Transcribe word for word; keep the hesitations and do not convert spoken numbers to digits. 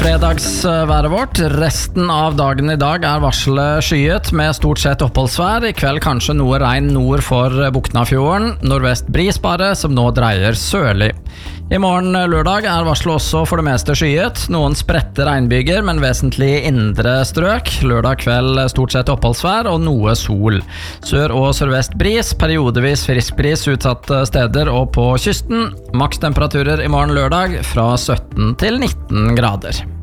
fredagsværet vårt. Resten av dagen i dag er varselet skyet med stort sett oppholdsvær. I kveld kanskje noe regn nord for Buknafjorden. Nordvest bris bare, som nå dreier sørlig. I morgen lørdag er varselet også for det meste skyet. Noen spredte regnbyger, men vesentlig indre strøk. Lørdag kveld stort sett oppholdsvær og noe sol. Sør- og sørvest bris, periodevis frisk bris utsatte steder og på kysten. Makstemperaturer i morgen lørdag fra sytten til nitten grader.